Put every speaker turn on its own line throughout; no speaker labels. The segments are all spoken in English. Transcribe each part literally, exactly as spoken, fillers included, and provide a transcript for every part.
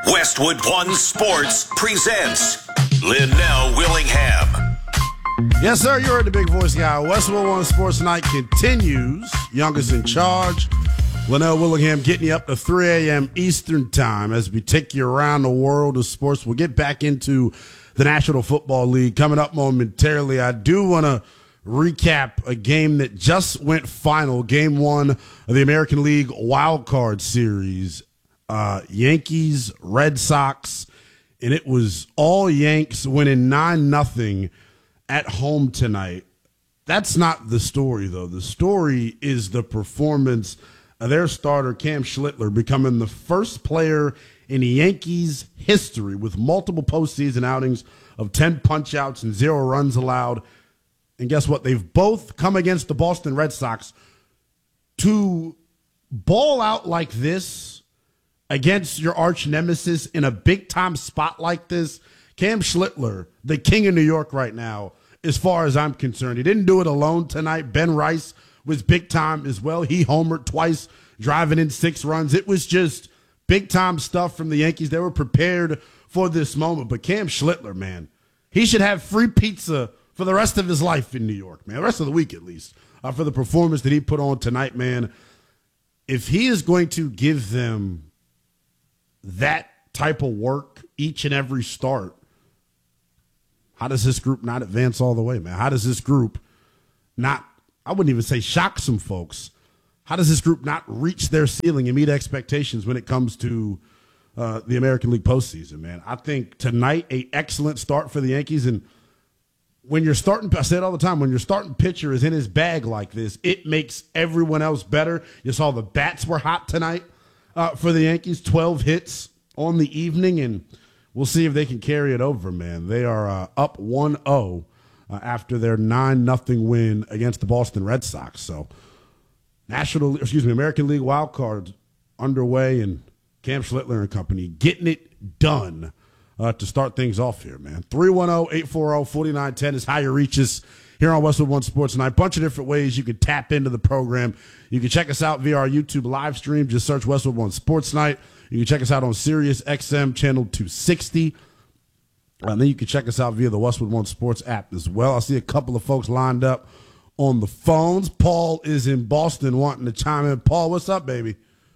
Westwood One Sports presents Linnell Willingham.
Yes, sir. You heard the big voice guy. Westwood One Sports Night continues. Youngest in charge. Linnell Willingham getting you up to three a.m. Eastern time as we take you around the world of sports. We'll get back into the National Football League coming up momentarily. I do want to recap a game that just went final, game one of the American League Wild Card Series. Uh, Yankees, Red Sox, and it was all Yanks winning nine nothing at home tonight. That's not the story, though. The story is the performance of their starter, Cam Schlittler, becoming the first player in Yankees history with multiple postseason outings of ten punch-outs and zero runs allowed. And guess what? They've both come against the Boston Red Sox to ball out like this against your arch nemesis in a big-time spot like this. Cam Schlittler, the king of New York right now, as far as I'm concerned. He didn't do it alone tonight. Ben Rice was big-time as well. He homered twice, driving in six runs. It was just big-time stuff from the Yankees. They were prepared for this moment. But Cam Schlittler, man, he should have free pizza for the rest of his life in New York, man, the rest of the week at least, uh, for the performance that he put on tonight, man. If he is going to give them that type of work each and every start, how does this group not advance all the way, man? How does this group not, I wouldn't even say shock some folks, how does this group not reach their ceiling and meet expectations when it comes to uh, the American League postseason, man? I think tonight, a excellent start for the Yankees. And when you're starting, I say it all the time, when your starting pitcher is in his bag like this, it makes everyone else better. You saw the bats were hot tonight uh, for the Yankees, twelve hits on the evening, and we'll see if they can carry it over, man. They are uh, up one oh uh, after their nine nothing win against the Boston Red Sox. So National, excuse me, American League wild card underway, and Cam Schlittler and company getting it done uh, to start things off here, man. three one zero, eight four zero, four nine one zero is how you reach us here on Westwood One Sports Tonight. Bunch of different ways you can tap into the program. You can check us out via our YouTube live stream. Just search Westwood One Sports Night. You can check us out on Sirius X M channel two sixty. And then you can check us out via the Westwood One Sports app as well. I see a couple of folks lined up on the phones. Paul is in Boston wanting to chime in. Paul, what's up, baby?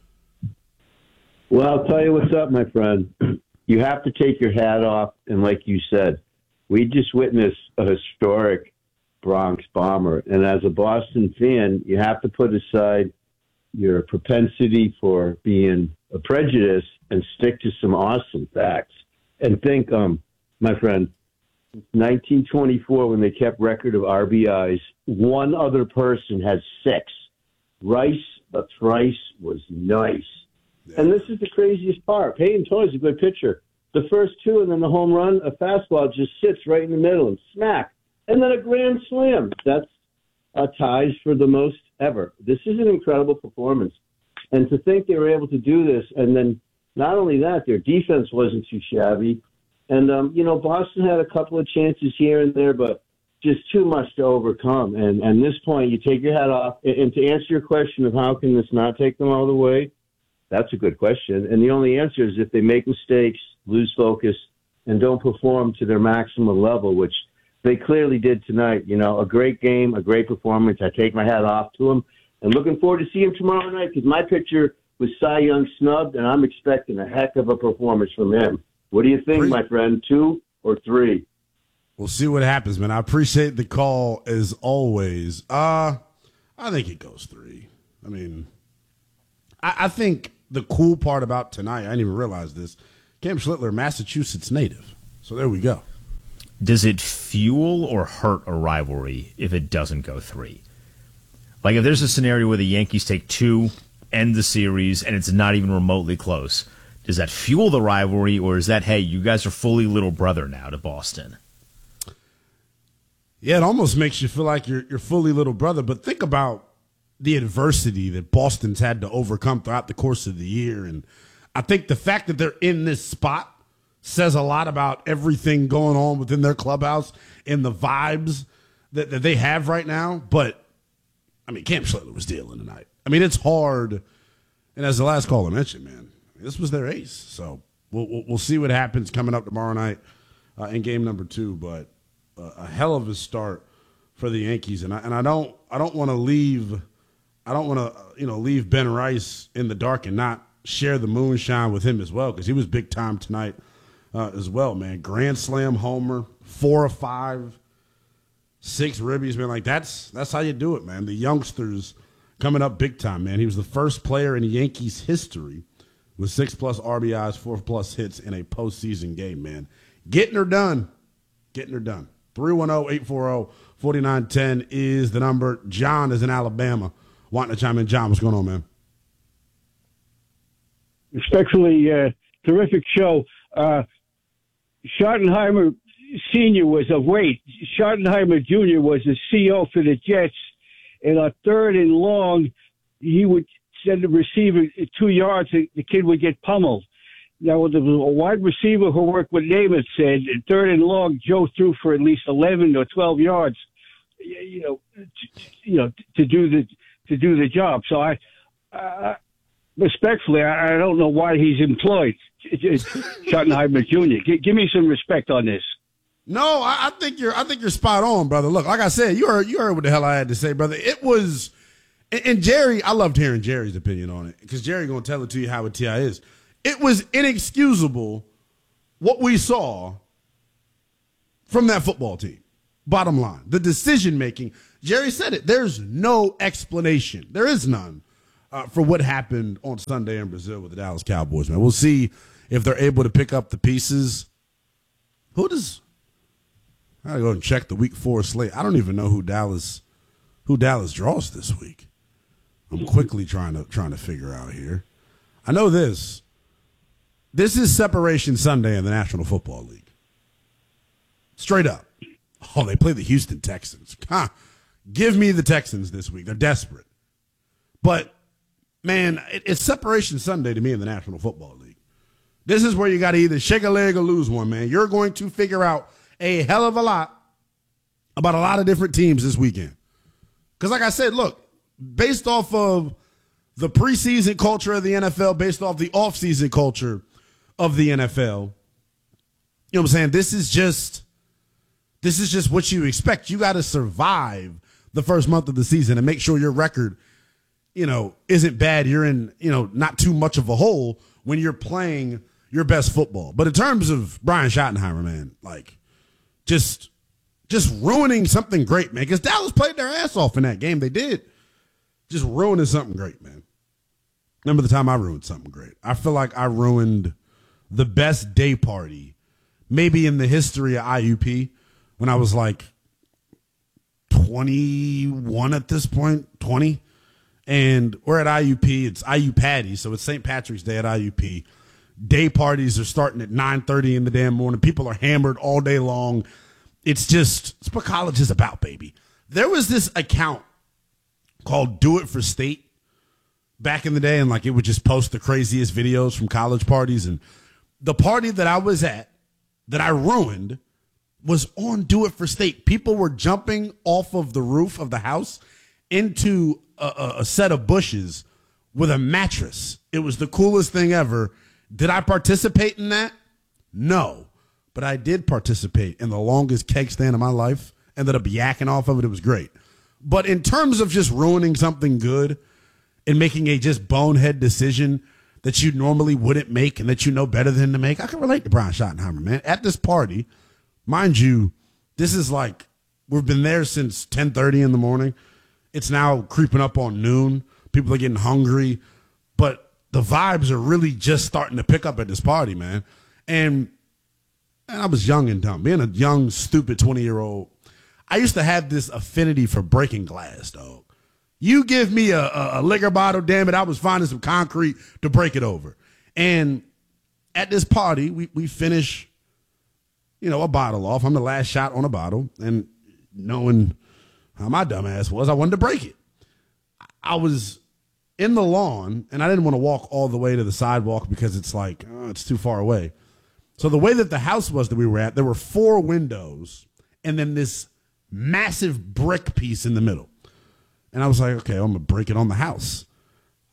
Well, I'll tell you what's up, my friend. You have to take your hat off. And like you said, we just witnessed a historic Bronx bomber. And as a Boston fan, you have to put aside your propensity for being a prejudice and stick to some awesome facts. And think, um, my friend, nineteen twenty-four, when they kept record of R B Is, one other person had six. Rice, but thrice was nice. Yeah. And this is the craziest part. Peyton Toy's a good pitcher. The first two, and then the home run, a fastball just sits right in the middle and smack. And then a grand slam. That's uh, ties for the most ever. This is an incredible performance. And to think they were able to do this, and then not only that, their defense wasn't too shabby. And, um, you know, Boston had a couple of chances here and there, but just too much to overcome. And at this point, you take your hat off. And, and to answer your question of how can this not take them all the way, that's a good question. And the only answer is if they make mistakes, lose focus, and don't perform to their maximum level, which they clearly did tonight. You know, a great game, a great performance. I take my hat off to them. And looking forward to seeing him tomorrow night because my pitcher was Cy Young snubbed, and I'm expecting a heck of a performance from him. What do you think, three. my friend? Two or three?
We'll see what happens, man. I appreciate the call as always. Uh, I think it goes three. I mean, I, I think the cool part about tonight, I didn't even realize this, Cam Schlittler, Massachusetts native. So there we go.
Does it fuel or hurt a rivalry if it doesn't go three? Like if there's a scenario where the Yankees take two, end the series, and it's not even remotely close, does that fuel the rivalry, or is that, hey, you guys are fully little brother now to Boston?
Yeah, it almost makes you feel like you're you're fully little brother. But think about the adversity that Boston's had to overcome throughout the course of the year. And I think the fact that they're in this spot says a lot about everything going on within their clubhouse and the vibes that, that they have right now. But, I mean, Cam Schlittler was dealing tonight. I mean, it's hard. And as the last caller mentioned, man, this was their ace. So we'll, we'll, we'll see what happens coming up tomorrow night uh, in game number two. But uh, a hell of a start for the Yankees, and I and I don't I don't want to leave I don't want to you know leave Ben Rice in the dark and not share the moonshine with him as well, because he was big time tonight uh, as well, man. Grand slam homer, four or five, six ribbies, man. Like that's that's how you do it, man. The youngsters coming up big time, man. He was the first player in Yankees history with six plus R B Is, four plus hits in a postseason game, man. Getting her done, getting her done. three one zero, eight four zero, four nine one zero is the number. John is in Alabama wanting to chime in. John, what's going on, man?
Respectfully, uh, terrific show. Uh, Schottenheimer Senior was a wait. Schottenheimer Junior was the C O for the Jets. And on third and long, he would send the receiver two yards. The kid would get pummeled. Now, there was a wide receiver who worked with Namath said, third and long, Joe threw for at least eleven or twelve yards, you know, to, you know, to do the to do the job. So I, uh, respectfully, I, I don't know why he's employed, Schottenheimer Junior G- give me some respect on this.
No, I, I think you're. I think you're spot on, brother. Look, like I said, you heard. You heard what the hell I had to say, brother. It was, and, and Jerry. I loved hearing Jerry's opinion on it, because Jerry gonna tell it to you how a T I is. It was inexcusable what we saw from that football team. Bottom line, the decision making. Jerry said it. There's no explanation. There is none uh, for what happened on Sunday in Brazil with the Dallas Cowboys. Man, we'll see if they're able to pick up the pieces. Who does? I gotta go and check the week four slate. I don't even know who Dallas, who Dallas draws this week. I'm quickly trying to trying to figure out here. I know this. This is Separation Sunday in the National Football League. Straight up. Oh, they play the Houston Texans. Huh. Give me the Texans this week. They're desperate. But, man, it, it's Separation Sunday to me in the National Football League. This is where you got to either shake a leg or lose one, man. You're going to figure out a hell of a lot about a lot of different teams this weekend. Because, like I said, look, based off of the preseason culture of the N F L, based off the offseason culture of the N F L, you know what I'm saying? This is just this is just what you expect. You got to survive the first month of the season and make sure your record, you know, isn't bad. You're in, you know, not too much of a hole when you're playing your best football. But in terms of Brian Schottenheimer, man, like just just ruining something great, man, because Dallas played their ass off in that game. They did. Just ruining something great, man. Remember the time I ruined something great? I feel like I ruined the best day party maybe in the history of I U P when I was like twenty-one at this point, twenty. And we're at I U P. It's I U Patty, so it's Saint Patrick's Day at I U P. Day parties are starting at nine thirty in the damn morning. People are hammered all day long. It's just, it's what college is about, baby. There was this account called Do It for State back in the day, and like it would just post the craziest videos from college parties. And the party that I was at that I ruined was on Do It for State. People were jumping off of the roof of the house into a, a, a set of bushes with a mattress. It was the coolest thing ever. Did I participate in that? No. But I did participate in the longest keg stand of my life. Ended up yakking off of it. It was great. But in terms of just ruining something good and making a just bonehead decision that you normally wouldn't make and that you know better than to make, I can relate to Brian Schottenheimer, man. At this party, mind you, this is like, we've been there since ten thirty in the morning. It's now creeping up on noon. People are getting hungry. But the vibes are really just starting to pick up at this party, man. And, and I was young and dumb. Being a young, stupid twenty-year-old, I used to have this affinity for breaking glass, dog. You give me a, a, a liquor bottle, damn it, I was finding some concrete to break it over. And at this party, we, we finish, you know, a bottle off. I'm the last shot on a bottle. And knowing how my dumb ass was, I wanted to break it. I was in the lawn, and I didn't want to walk all the way to the sidewalk because it's like, oh, it's too far away. So the way that the house was that we were at, there were four windows and then this massive brick piece in the middle. And I was like, okay, I'm going to break it on the house.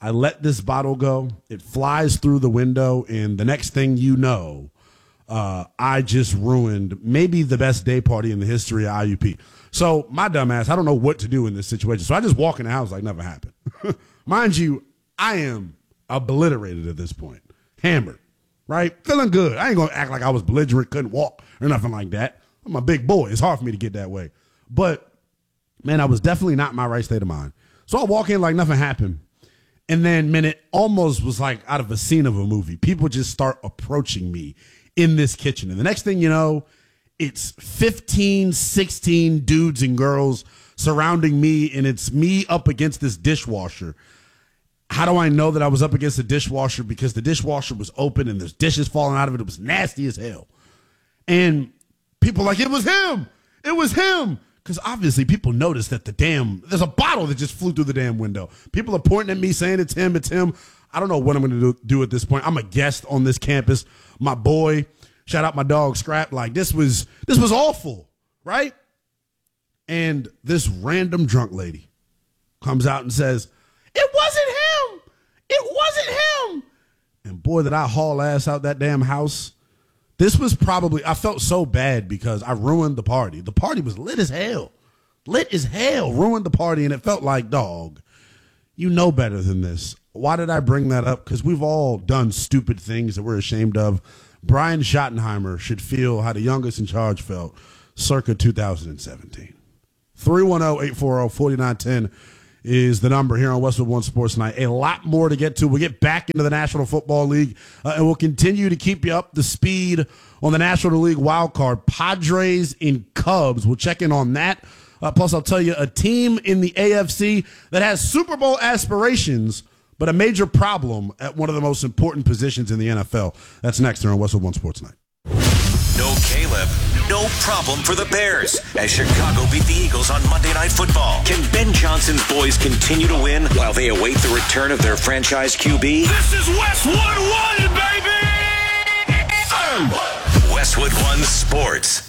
I let this bottle go. It flies through the window, and the next thing you know, uh, I just ruined maybe the best day party in the history of I U P. So my dumb ass, I don't know what to do in this situation. So I just walk in the house like nothing happened. Mind you, I am obliterated at this point. Hammered, right? Feeling good. I ain't going to act like I was belligerent, couldn't walk or nothing like that. I'm a big boy. It's hard for me to get that way. But, man, I was definitely not in my right state of mind. So I walk in like nothing happened. And then, man, it almost was like out of a scene of a movie. People just start approaching me in this kitchen. And the next thing you know, it's fifteen, sixteen dudes and girls surrounding me, and it's me up against this dishwasher. How do I know that I was up against the dishwasher? Because the dishwasher was open and there's dishes falling out of it. It was nasty as hell. And people like, it was him. It was him. Because obviously people noticed that the damn, there's a bottle that just flew through the damn window. People are pointing at me saying it's him, it's him. I don't know what I'm going to do, do at this point. I'm a guest on this campus. My boy, shout out my dog Scrap. Like this was, this was awful, right? And this random drunk lady comes out and says, it wasn't him. It wasn't him. And boy, did I haul ass out that damn house. This was probably, I felt so bad because I ruined the party. The party was lit as hell. Lit as hell. Ruined the party, and it felt like, dog, you know better than this. Why did I bring that up? Because we've all done stupid things that we're ashamed of. Brian Schottenheimer should feel how the youngest in charge felt circa two thousand seventeen. three one zero, eight four zero, four nine one zero is the number here on Westwood One Sports Night. A lot more to get to. We'll get back into the National Football League, uh, and we'll continue to keep you up to speed on the National League wild card. Padres and Cubs. We'll check in on that. Uh, plus, I'll tell you a team in the A F C that has Super Bowl aspirations, but a major problem at one of the most important positions in the N F L. That's next here on Westwood One Sports Night.
No Caleb, no problem for the Bears as Chicago beat the Eagles on Monday Night Football. Can Ben Johnson's boys continue to win while they await the return of their franchise Q B?
This is Westwood One, baby!
Westwood One Sports.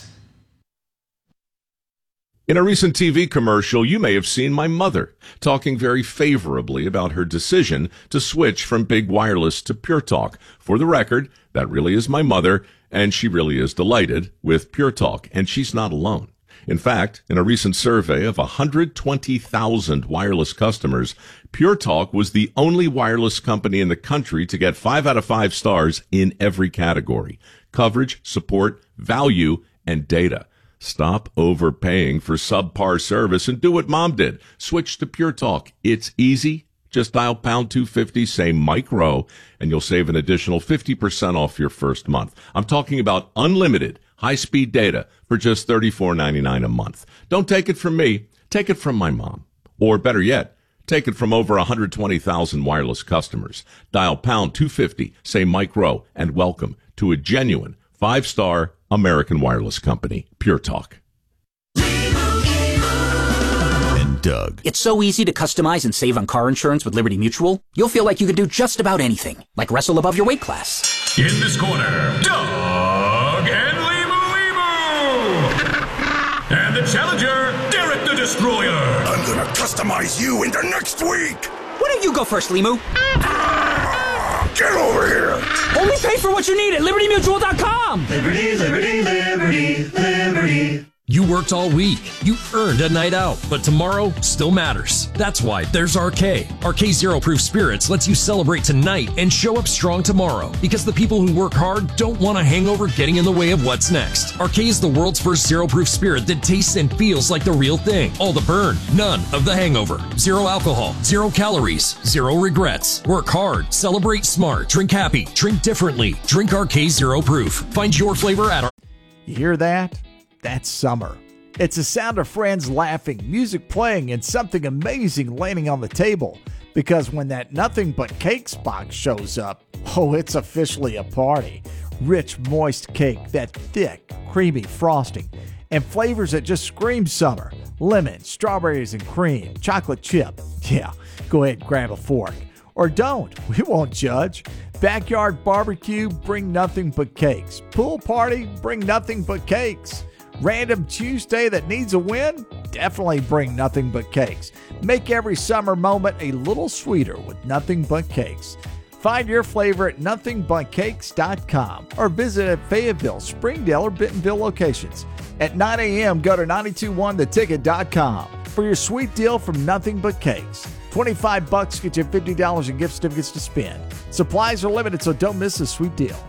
In a recent T V commercial, you may have seen my mother talking very favorably about her decision to switch from Big Wireless to Pure Talk. For the record, that really is my mother, and she really is delighted with Pure Talk, and she's not alone. In fact, in a recent survey of one hundred twenty thousand wireless customers, Pure Talk was the only wireless company in the country to get five out of five stars in every category: coverage, support, value, and data. Stop overpaying for subpar service and do what Mom did. Switch to Pure Talk. It's easy. Just dial pound two fifty, say Mike Rowe, and you'll save an additional fifty percent off your first month. I'm talking about unlimited high-speed data for just thirty-four ninety-nine a month. Don't take it from me. Take it from my mom. Or better yet, take it from over one hundred twenty thousand wireless customers. Dial pound two fifty, say Mike Rowe, and welcome to a genuine five-star American wireless company, Pure Talk.
Doug. It's so easy to customize and save on car insurance with Liberty Mutual. You'll feel like you can do just about anything, like wrestle above your weight class.
In this corner, Doug and Limu Limu! And the challenger, Derek the Destroyer!
I'm gonna customize you into next week!
Why don't you go first, Limu?
Ah, get over here!
Only pay for what you need at Liberty Mutual dot com!
Liberty, Liberty, Liberty, Liberty.
You worked all week. You earned a night out, but tomorrow still matters. That's why there's R K. R K Zero Proof Spirits lets you celebrate tonight and show up strong tomorrow, because the people who work hard don't want a hangover getting in the way of what's next. R K is the world's first zero proof spirit that tastes and feels like the real thing. All the burn, none of the hangover. Zero alcohol, zero calories, zero regrets. Work hard, celebrate smart, drink happy, drink differently. Drink R K Zero Proof. Find your flavor at our...
You hear that? That's summer. It's the sound of friends laughing, music playing, and something amazing landing on the table. Because when that Nothing But Cakes box shows up, oh, it's officially a party. Rich, moist cake, that thick, creamy frosting, and flavors that just scream summer. Lemon, strawberries and cream, chocolate chip. Yeah, go ahead and grab a fork. Or don't, we won't judge. Backyard barbecue, bring nothing but cakes. Pool party, bring nothing but cakes. Random Tuesday that needs a win? Definitely bring Nothing But Cakes. Make every summer moment a little sweeter with Nothing But Cakes. Find your flavor at nothing but cakes dot com or visit at Fayetteville, Springdale, or Bentonville locations. At nine a.m., go to nine two one the ticket dot com for your sweet deal from Nothing But Cakes. twenty-five bucks get you fifty dollars in gift certificates to spend. Supplies are limited, so don't miss this sweet deal.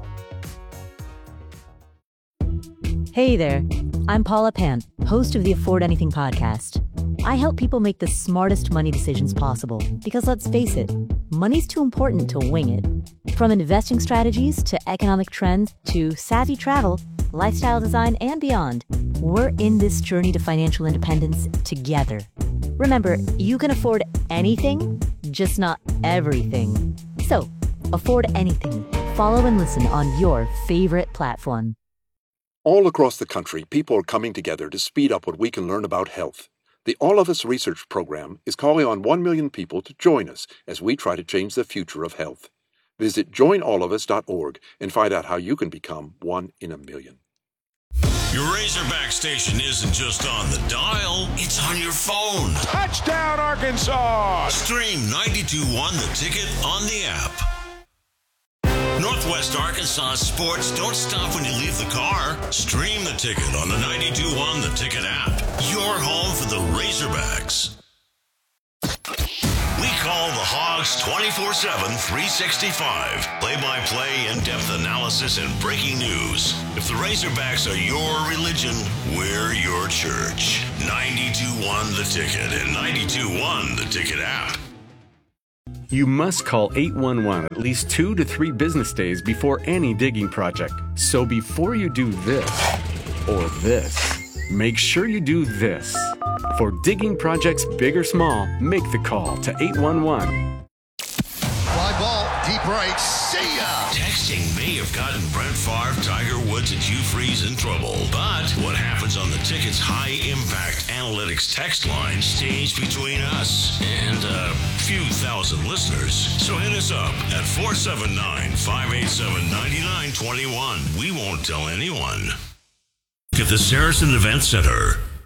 Hey there, I'm Paula Pant, host of the Afford Anything podcast. I help people make the smartest money decisions possible because, let's face it, money's too important to wing it. From investing strategies to economic trends to savvy travel, lifestyle design, and beyond, we're in this journey to financial independence together. Remember, you can afford anything, just not everything. So, afford anything. Follow and listen on your favorite platform.
All across the country, people are coming together to speed up what we can learn about health. The All of Us Research Program is calling on one million people to join us as we try to change the future of health. Visit join all of us dot org and find out how you can become one in a million.
Your Razorback station isn't just on the dial, it's on your phone.
Touchdown, Arkansas!
Stream ninety-two one The Ticket on the app. Northwest Arkansas sports don't stop when you leave the car. Stream The Ticket on the ninety-two one The Ticket app. Your home for the Razorbacks. We call the Hogs twenty-four seven, three sixty-five. Play-by-play, in-depth analysis, and breaking news. If the Razorbacks are your religion, we're your church. ninety-two one The Ticket and ninety-two one The Ticket app.
You must call eight one one at least two to three business days before any digging project. So before you do this or this, make sure you do this. For digging projects big or small, make the call to eight one one.
Fly ball, deep right, see ya!
Texting may have gotten Brett Favre, Tiger Woods, and Hugh Freeze in trouble. But what happens on the Ticket's high-impact analytics text line stays between us and a few thousand listeners. So hit us up at four seven nine, five eight seven, nine nine two one. We won't tell anyone. At the Saracen Event Center,